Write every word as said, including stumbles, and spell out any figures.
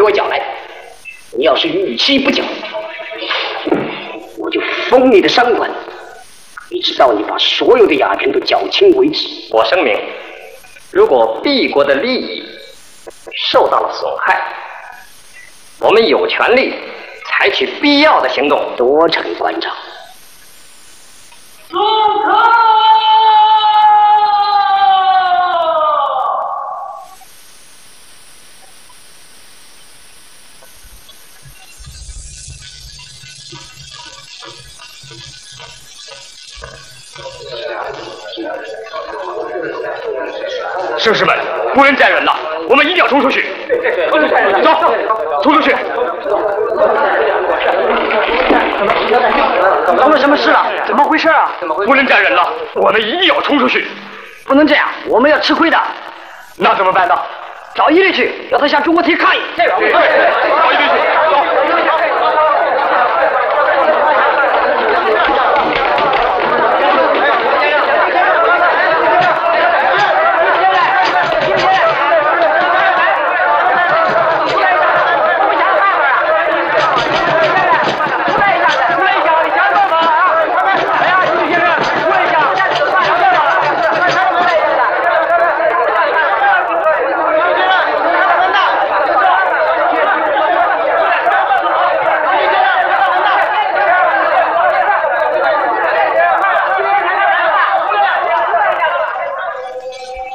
我缴来。你要是逾期不缴，我就封你的商馆，一直到你把所有的鸦片都缴清为止。 我声明，如果敝国的利益受到了损害，我们有权利采取必要的行动。 多陈馆长。 住口！ 绅士们，不能再忍了，我们一定要冲出去！走，冲出去！ 出了什么事了？怎么回事啊？ 不能再忍了，我们一定要冲出去！ 不能这样，我们要吃亏的。 那怎么办呢？ 找伊利去，要他向中国提抗议。 对。